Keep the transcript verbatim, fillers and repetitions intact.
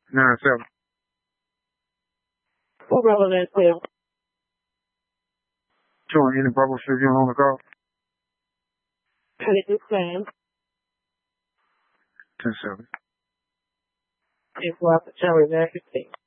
nine seven. What relevance is? Showing any Bravo Tribune on the call. And it is Sam. ten seven. It's Robert Charlie Majesty.